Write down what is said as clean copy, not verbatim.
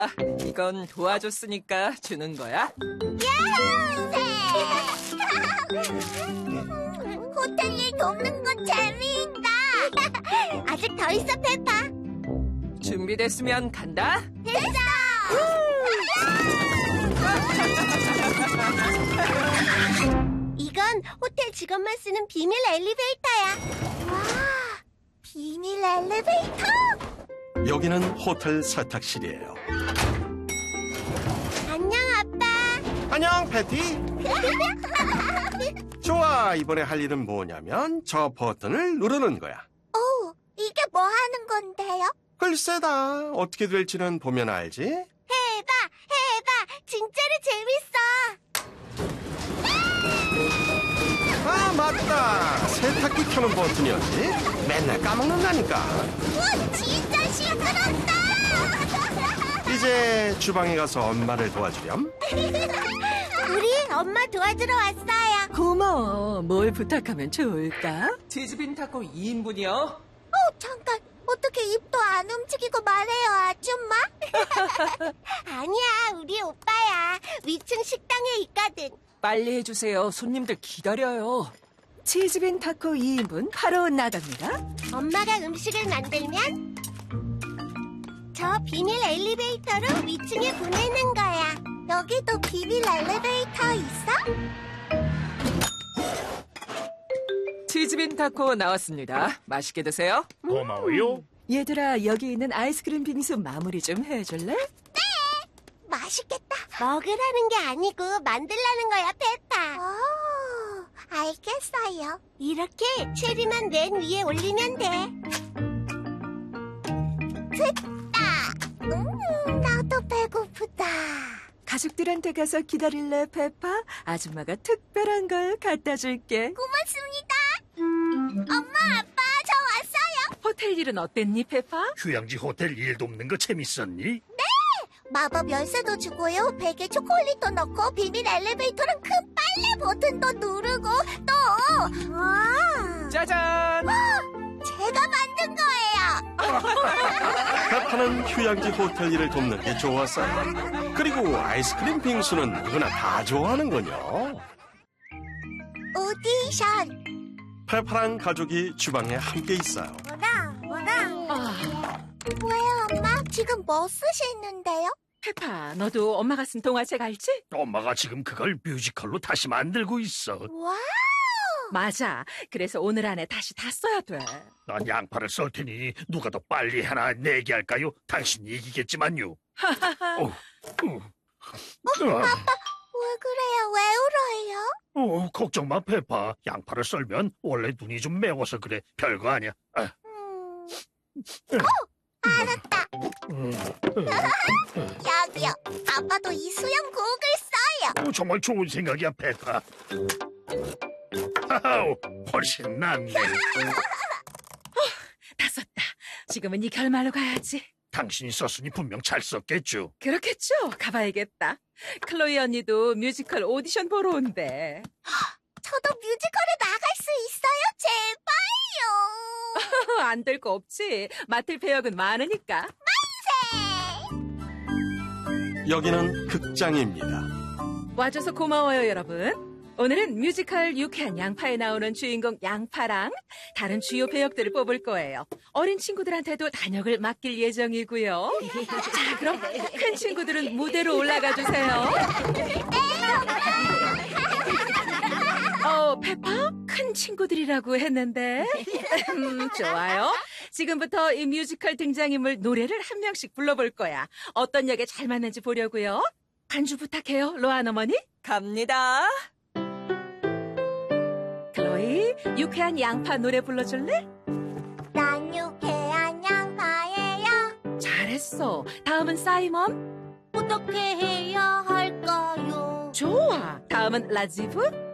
이건 도와줬으니까 주는 거야? 호텔 일 돕는 건 재미있다. 아직 더 있어, 페파. 준비됐으면 간다. 됐어. 이건 호텔 직원만 쓰는 비밀 엘리베이터야. 와, 비밀 엘리베이터? 여기는 호텔 세탁실이에요. 안녕, 아빠. 안녕, 패티. 좋아, 이번에 할 일은 뭐냐면 저 버튼을 누르는 거야. 오, 이게 뭐 하는 건데요? 글쎄다, 어떻게 될지는 보면 알지? 해봐. 진짜로 재밌어. 아, 맞다. 세탁기 켜는 버튼이었지? 맨날 까먹는다니까. 우와, 진짜 시끄럽다. 이제 주방에 가서 엄마를 도와주렴. 우리 엄마 도와주러 왔어요. 고마워. 뭘 부탁하면 좋을까? 치즈빈 타코 2인분이요. 잠깐. 어떻게 입도 안 움직이고 말해요, 아줌마? 아니야, 우리 오빠야. 위층 식당에 있거든. 빨리 해주세요. 손님들 기다려요. 치즈빈 타코 2인분 바로 나갑니다. 엄마가 음식을 만들면 저 비밀 엘리베이터로 위층에 보내는 거야. 여기도 비밀 엘리베이터 있어? 치즈빈 타코 나왔습니다. 맛있게 드세요. 고마워요. 얘들아, 여기 있는 아이스크림 빙수 마무리 좀 해줄래? 맛있겠다. 먹으라는 게 아니고 만들라는 거야, 페파. 오, 알겠어요. 이렇게 체리만 맨 위에 올리면 돼. 됐다. 나도 배고프다. 가족들한테 가서 기다릴래, 페파? 아줌마가 특별한 걸 갖다 줄게. 고맙습니다. 엄마, 아빠, 저 왔어요. 호텔 일은 어땠니, 페파? 휴양지 호텔 일 돕는 거 재밌었니? 마법 열쇠도 주고요. 베개 초콜릿도 넣고 비밀 엘리베이터랑 큰 빨래 버튼도 누르고 또 짜잔! 제가 만든 거예요. 페파는 휴양지 호텔 일을 돕는 게 좋았어요. 그리고 아이스크림 빙수는 누구나 다 좋아하는군요. 오디션. 페파랑 가족이 주방에 함께 있어요. 뭐라? 왜요, 엄마? 지금 뭐 쓰시는데요? 페파, 너도 엄마가 쓴 동화책 알지? 엄마가 지금 그걸 뮤지컬로 다시 만들고 있어. 와우. 맞아. 그래서 오늘 안에 다시 다 써야 돼. 난 양파를 썰 테니 누가 더 빨리 하나 내기할까요? 당신이 이기겠지만요. 왜 그래요? 왜 울어요? 걱정 마, 페파. 양파를 썰면 원래 눈이 좀 매워서 그래. 별거 아니야. 알았다. 여기요. 아빠도 이 수영복을 써요. 정말 좋은 생각이야, 페파. 하하오, 훨씬 낫네. 다 썼다. 지금은 이 결말로 가야지. 당신이 썼으니 분명 잘 썼겠죠. 그렇겠죠? 가봐야겠다. 클로이 언니도 뮤지컬 오디션 보러 온대. 저도 뮤지컬에 나갈 수 있어요? 제발요. 안 될 거 없지. 맡을 배역은 많으니까. 여기는 극장입니다. 와줘서 고마워요, 여러분. 오늘은 뮤지컬 유쾌한 양파에 나오는 주인공 양파랑 다른 주요 배역들을 뽑을 거예요. 어린 친구들한테도 단역을 맡길 예정이고요. 자, 그럼 큰 친구들은 무대로 올라가 주세요. 페파? 큰 친구들이라고 했는데. 좋아요. 지금부터 이 뮤지컬 등장인물 노래를 한 명씩 불러볼 거야. 어떤 역에 잘 맞는지 보려고요. 간주 부탁해요, 로안 어머니. 갑니다. 클로이, 유쾌한 양파 노래 불러줄래? 난 유쾌한 양파예요. 잘했어. 다음은 사이먼. 어떻게 해야 할까요? 좋아. 다음은 라지브.